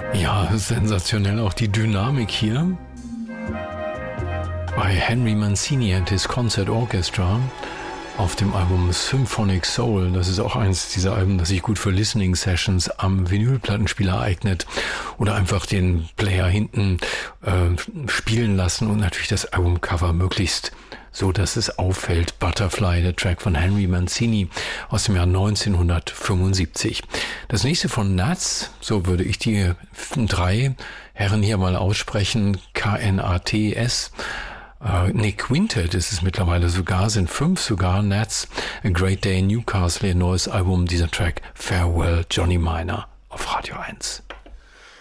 Ja, sensationell auch die Dynamik hier bei Henry Mancini and his Concert Orchestra auf dem Album Symphonic Soul. Das ist auch eins dieser Alben, das sich gut für Listening Sessions am Vinylplattenspieler eignet oder einfach den Player hinten spielen lassen und natürlich das Albumcover möglichst so, dass es auffällt. Butterfly, der Track von Henry Mancini aus dem Jahr 1975. Das nächste von Nats, so würde ich die 3 Herren hier mal aussprechen, K-N-A-T-S. Quintet ist es mittlerweile sogar, sind 5 sogar. Nats, A Great Day in Newcastle, ihr neues Album, dieser Track Farewell Johnny Miner auf Radio 1.